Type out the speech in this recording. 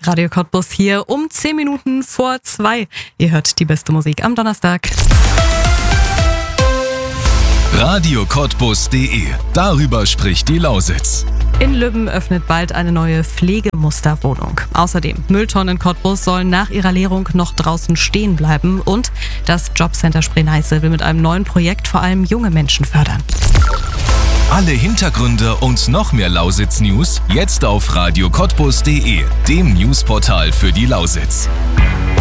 Radio Cottbus hier um 10 Minuten vor 2. Ihr hört die beste Musik am Donnerstag. radiocottbus.de. Darüber spricht die Lausitz. In Lübben öffnet bald eine neue Pflegemusterwohnung. Außerdem, Mülltonnen in Cottbus sollen nach ihrer Leerung noch draußen stehen bleiben. Und das Jobcenter Spree-Neiße will mit einem neuen Projekt vor allem junge Menschen fördern. Alle Hintergründe und noch mehr Lausitz-News jetzt auf radiocottbus.de, dem Newsportal für die Lausitz.